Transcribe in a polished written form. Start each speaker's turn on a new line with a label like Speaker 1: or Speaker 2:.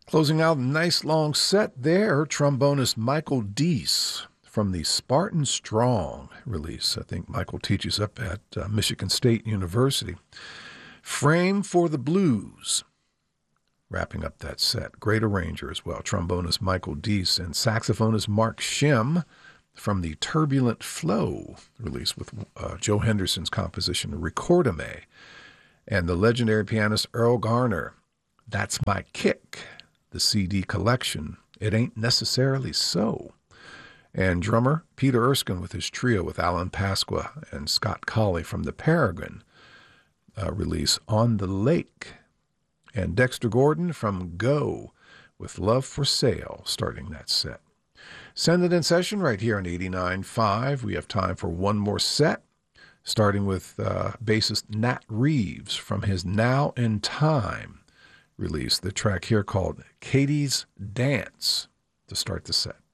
Speaker 1: Closing out a nice long set there, trombonist Michael Deese from the Spartan Strong release. I think Michael teaches up at Michigan State University. Frame for the Blues, wrapping up that set. Great arranger as well. Trombonist Michael Deese and saxophonist Mark Shim from the Turbulent Flow release with Joe Henderson's composition Recordame. And the legendary pianist Earl Garner, That's My Kick, the CD collection, It Ain't Necessarily So. And drummer Peter Erskine with his trio with Alan Pasqua and Scott Colley from the Peregrine release On the Lake. And Dexter Gordon from Go with Love for Sale starting that set. Send it in session right here on 89.5. We have time for one more set, starting with bassist Nat Reeves from his Now in Time release. The track here called Katie's Dance to start the set.